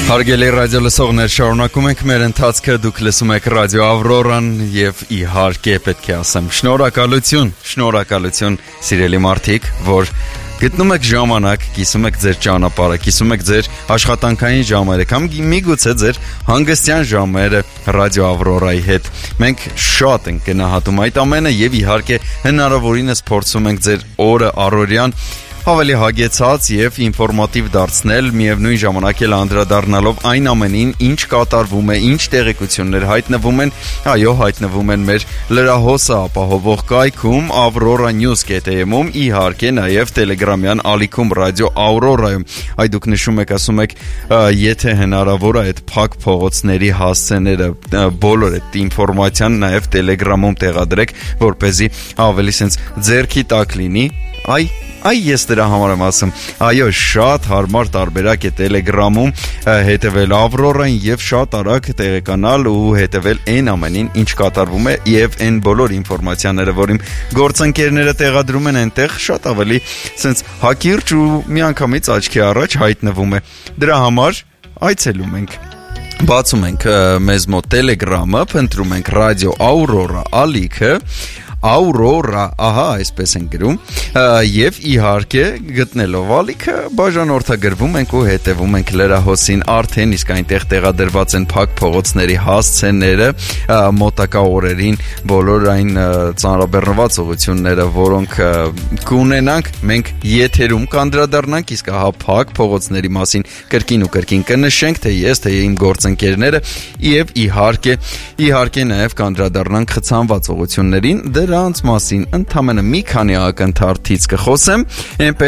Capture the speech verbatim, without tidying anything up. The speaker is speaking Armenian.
Հարգելի ռադիո լսողներ, շարունակում ենք մեր ընթացքը, դուք լսում եք ռադիո Ավրորան եւ իհարկե պետք է ասեմ շնորհակալություն, շնորհակալություն սիրելի մարդիկ, որ գտնում եք ժամանակ, կիսում եք ձեր ճանապարհը, կիսում եք ձեր աշխատանքային ժամերը կամ միգուցե ձեր հանգստյան ժամերը ռադիո Ավրորայի հետ։ Մենք շատ ենք գնահատում այդ ամենը եւ իհարկե հնարավորինս փորձում ենք ձեր օրը առօրյան ավելի հագեցած եւ ինֆորմատիվ դարձնել, միևնույն ժամանակ էլ անդրադառնալով այն ամենին, ինչ կատարվում է, ինչ տեղեկություններ հայտնվում են, այո, հայտնվում են մեր լրահոսը ապահովող կայքում Aurora News dot am-ում, իհարկե նաեւ Telegram-յան ալիքում ռադիո Aurora-ում։ Այ դուք նշում եք, ասում եք, եթե հնարավոր է այդ փակ փողոցների հասցեները, բոլոր այդ ինֆորմացիան նաեւ Telegram-ում տեղադրեք, որպեսզի ավելի sense ձերքի տակ լինի։ Այ Այ ես դրա համար եմ ասում, այո, շատ հարմար տարբերակ է Telegram-ում հետևել Aurora-ին եւ շատ արագ տեղեկանալ ու հետևել այն ամենին, ինչ կատարվում է եւ այն բոլոր ինֆորմացիաները, որ իմ գործընկերները տեղադրում են այնտեղ, շատ ավելի sense հակիրճ ու միանգամից աչքի առաջ հայտնվում է։ Դրա համար այցելում ենք բացում ենք մեզ մոտ Telegram-ը, փնտրում ենք ռադիո Aurora ալիքը Aurora, ահա, այսպես են գրում, եւ իհարկե գտնելով ալիքը բաժանորդագրվում ենք ու հետևում ենք լրահոսին, արդեն իսկ այնտեղ տեղադրված են փակ փողոցների հասցեները, մոտակա օրերին բոլոր այն ծանրաբեռնված ուղղությունները, որոնք կունենանք, մենք եթերում կանդրադառնանք, իսկ ահա փակ փողոցների մասին կրկին ու կրկին կնշենք, թե ես, թե իմ գործընկերները, եւ իհարկե, իհարկե նաեւ կանդրադառնանք խցանված ուղղություններին, դրանց մասին ընդամենը մի քանի ակնթարթից կխոսեմ,